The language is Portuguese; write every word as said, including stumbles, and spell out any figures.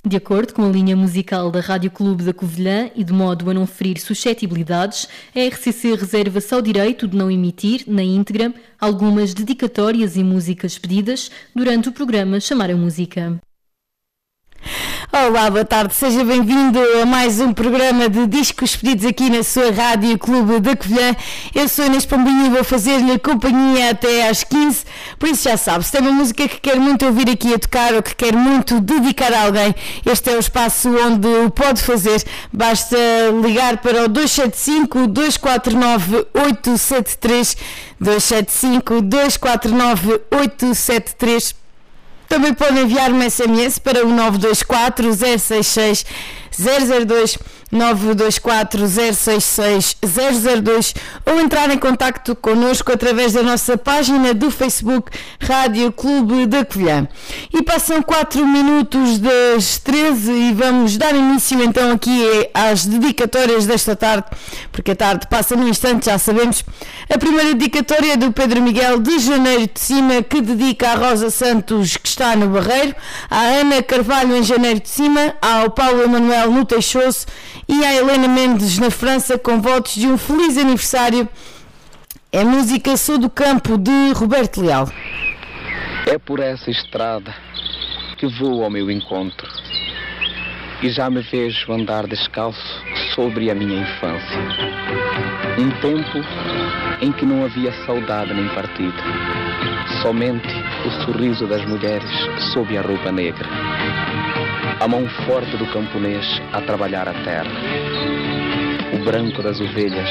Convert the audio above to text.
De acordo com a linha musical da Rádio Clube da Covilhã e de modo a não ferir suscetibilidades, a R C C reserva-se ao direito de não emitir, na íntegra, algumas dedicatórias e músicas pedidas durante o programa Chamar a Música. Olá, boa tarde, seja bem-vindo a mais um programa de discos pedidos aqui na sua Rádio Clube da Covilhã. Eu sou Inês Pombinha e vou fazer-lhe companhia até às quinze, por isso já sabe, se tem uma música que quer muito ouvir aqui a tocar ou que quer muito dedicar a alguém, este é o espaço onde o pode fazer. Basta ligar para o dois sete cinco, dois quatro nove, oito sete três, dois sete cinco, dois quatro nove, oito sete três. Também pode enviar um S M S para o nove dois quatro, zero seis seis, zero zero dois, nove dois quatro, zero seis seis, zero zero dois ou entrar em contacto connosco através da nossa página do Facebook Rádio Clube da Covilhã. E passam quatro minutos das treze e vamos dar início então aqui às dedicatórias desta tarde, porque a tarde passa num instante, já sabemos. A primeira dedicatória é do Pedro Miguel de Janeiro de Cima, que dedica à Rosa Santos, que está no Barreiro, à Ana Carvalho em Janeiro de Cima, ao Paulo Emanuel no Teixoso e à Helena Mendes na França, com votos de um feliz aniversário. É música Sou do Campo, de Roberto Leal. É por essa estrada que vou ao meu encontro e já me vejo andar descalço sobre a minha infância. Um tempo em que não havia saudade nem partida, somente o sorriso das mulheres sob a roupa negra, a mão forte do camponês a trabalhar a terra, o branco das ovelhas